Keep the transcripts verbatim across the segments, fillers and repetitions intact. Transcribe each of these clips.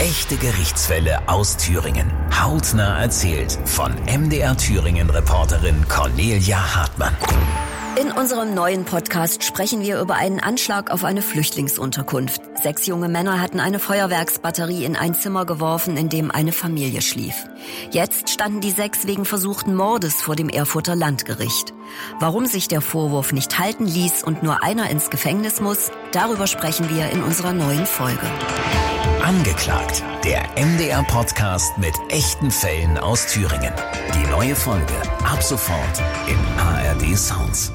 Echte Gerichtsfälle aus Thüringen. Hautnah erzählt von M D R Thüringen-Reporterin Cornelia Hartmann. In unserem neuen Podcast sprechen wir über einen Anschlag auf eine Flüchtlingsunterkunft. Sechs junge Männer hatten eine Feuerwerksbatterie in ein Zimmer geworfen, in dem eine Familie schlief. Jetzt standen die sechs wegen versuchten Mordes vor dem Erfurter Landgericht. Warum sich der Vorwurf nicht halten ließ und nur einer ins Gefängnis muss, darüber sprechen wir in unserer neuen Folge. Angeklagt, der M D R-Podcast mit echten Fällen aus Thüringen. Die neue Folge ab sofort im A R D Sounds.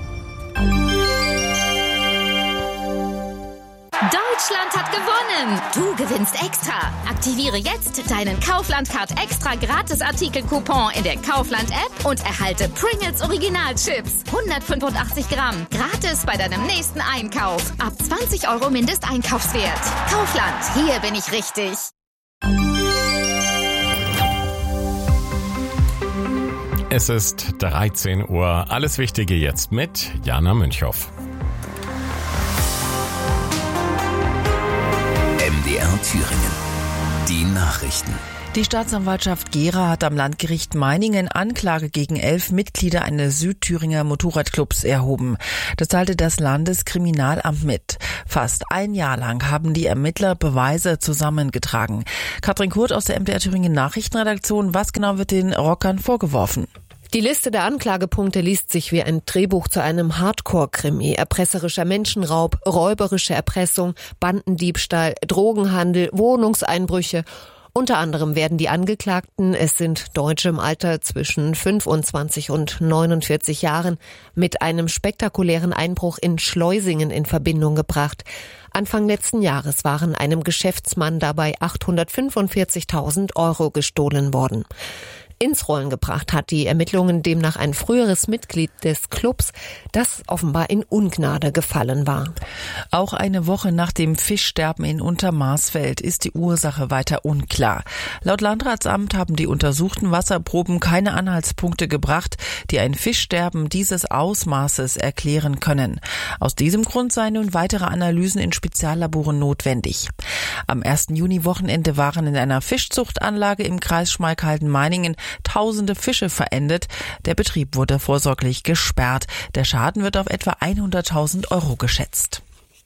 Deutschland hat gewonnen! Du gewinnst extra! Aktiviere jetzt deinen Kaufland-Card extra Gratis-Artikel-Coupon in der Kaufland-App und erhalte Pringles Original-Chips. hundertfünfundachtzig Gramm. Gratis bei deinem nächsten Einkauf. Ab zwanzig Euro Mindesteinkaufswert. Kaufland, hier bin ich richtig. Es ist dreizehn Uhr. Alles Wichtige jetzt mit Jana Münchhoff. M D R Thüringen. Die Nachrichten. Die Staatsanwaltschaft Gera hat am Landgericht Meiningen Anklage gegen elf Mitglieder eines Südthüringer Motorradclubs erhoben. Das teilte das Landeskriminalamt mit. Fast ein Jahr lang haben die Ermittler Beweise zusammengetragen. Katrin Kurt aus der M D R Thüringen Nachrichtenredaktion. Was genau wird den Rockern vorgeworfen? Die Liste der Anklagepunkte liest sich wie ein Drehbuch zu einem Hardcore-Krimi. Erpresserischer Menschenraub, räuberische Erpressung, Bandendiebstahl, Drogenhandel, Wohnungseinbrüche. Unter anderem werden die Angeklagten, es sind Deutsche im Alter zwischen fünfundzwanzig und neunundvierzig Jahren, mit einem spektakulären Einbruch in Schleusingen in Verbindung gebracht. Anfang letzten Jahres waren einem Geschäftsmann dabei achthundertfünfundvierzigtausend Euro gestohlen worden. Ins Rollen gebracht hat die Ermittlungen demnach ein früheres Mitglied des Clubs, das offenbar in Ungnade gefallen war. Auch eine Woche nach dem Fischsterben in Untermarsfeld ist die Ursache weiter unklar. Laut Landratsamt haben die untersuchten Wasserproben keine Anhaltspunkte gebracht, die ein Fischsterben dieses Ausmaßes erklären können. Aus diesem Grund seien nun weitere Analysen in Speziallaboren notwendig. Am ersten Juni-Wochenende waren in einer Fischzuchtanlage im Kreis Schmalkalden-Meiningen tausende Fische verendet. Der Betrieb wurde vorsorglich gesperrt. Der Schaden wird auf etwa hunderttausend Euro geschätzt.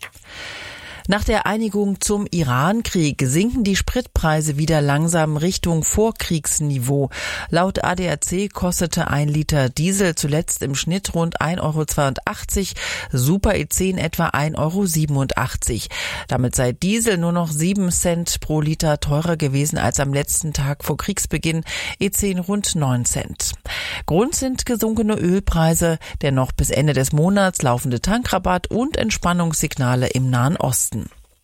Nach der Einigung zum Iran-Krieg sinken die Spritpreise wieder langsam Richtung Vorkriegsniveau. Laut A D A C kostete ein Liter Diesel zuletzt im Schnitt rund ein Euro zweiundachtzig, Super E zehn etwa ein Euro siebenundachtzig. Damit sei Diesel nur noch sieben Cent pro Liter teurer gewesen als am letzten Tag vor Kriegsbeginn, E zehn rund neun Cent. Grund sind gesunkene Ölpreise, der noch bis Ende des Monats laufende Tankrabatt und Entspannungssignale im Nahen Osten.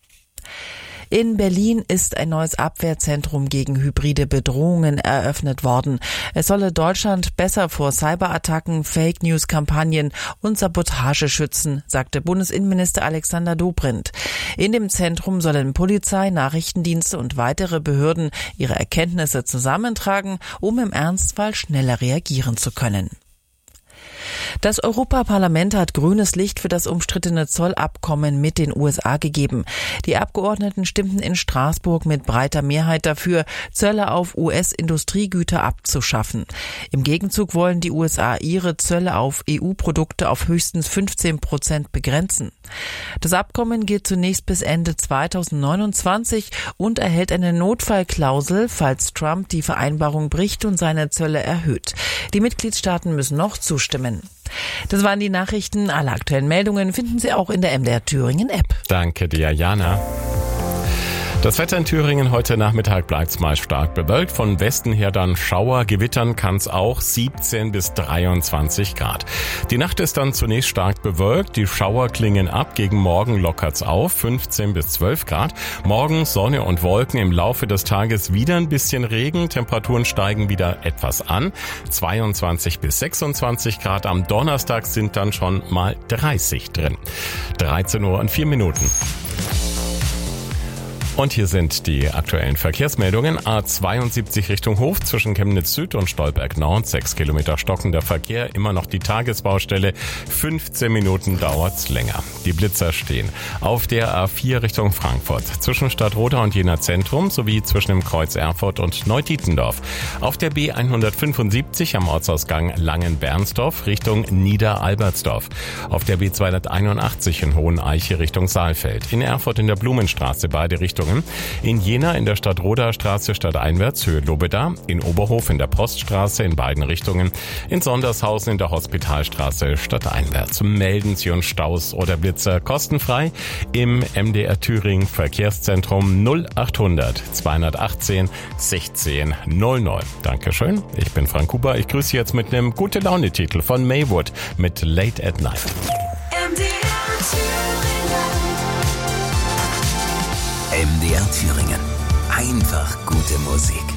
In Berlin ist ein neues Abwehrzentrum gegen hybride Bedrohungen eröffnet worden. Es solle Deutschland besser vor Cyberattacken, Fake-News-Kampagnen und Sabotage schützen, sagte Bundesinnenminister Alexander Dobrindt. In dem Zentrum sollen Polizei, Nachrichtendienste und weitere Behörden ihre Erkenntnisse zusammentragen, um im Ernstfall schneller reagieren zu können. Das Europaparlament hat grünes Licht für das umstrittene Zollabkommen mit den U S A gegeben. Die Abgeordneten stimmten in Straßburg mit breiter Mehrheit dafür, Zölle auf U S-Industriegüter abzuschaffen. Im Gegenzug wollen die U S A ihre Zölle auf E U-Produkte auf höchstens fünfzehn Prozent begrenzen. Das Abkommen gilt zunächst bis Ende zweitausendneunundzwanzig und erhält eine Notfallklausel, falls Trump die Vereinbarung bricht und seine Zölle erhöht. Die Mitgliedstaaten müssen noch zustimmen. Das waren die Nachrichten. Alle aktuellen Meldungen finden Sie auch in der M D R Thüringen App. Danke dir, Jana. Das Wetter in Thüringen heute Nachmittag bleibt meist stark bewölkt. Von Westen her dann Schauer, Gewittern kann es auch siebzehn bis dreiundzwanzig Grad. Die Nacht ist dann zunächst stark bewölkt. Die Schauer klingen ab. Gegen Morgen lockert's auf, fünfzehn bis zwölf Grad. Morgen Sonne und Wolken, im Laufe des Tages wieder ein bisschen Regen. Temperaturen steigen wieder etwas an. zweiundzwanzig bis sechsundzwanzig Grad. Am Donnerstag sind dann schon mal dreißig drin. dreizehn Uhr und vier Minuten. Und hier sind die aktuellen Verkehrsmeldungen. A zweiundsiebzig Richtung Hof zwischen Chemnitz Süd und Stolberg Nord. Sechs Kilometer stockender Verkehr. Immer noch die Tagesbaustelle. fünfzehn Minuten dauert's länger. Die Blitzer stehen auf der A vier Richtung Frankfurt. Zwischen Stadtroda und Jena Zentrum sowie zwischen dem Kreuz Erfurt und Neudietendorf. Auf der B hundertfünfundsiebzig am Ortsausgang Langen-Bernsdorf Richtung Niederalbertsdorf. Auf der B zweihunderteinundachtzig in Hoheneiche Richtung Saalfeld. In Erfurt in der Blumenstraße beide Richtungen. In Jena in der Stadtroder Straße stadteinwärts Höhe Lobeda. In Oberhof in der Poststraße in beiden Richtungen. In Sondershausen in der Hospitalstraße stadteinwärts. Melden Sie uns Staus oder Blitzer kostenfrei im M D R Thüringen Verkehrszentrum null achthundert zweihundertachtzehn sechzehn null neun. Dankeschön. Ich bin Frank Huber. Ich grüße jetzt mit einem Gute-Laune-Titel von Maywood mit Late at Night. M D R Thüringen. M D R Thüringen. Einfach gute Musik.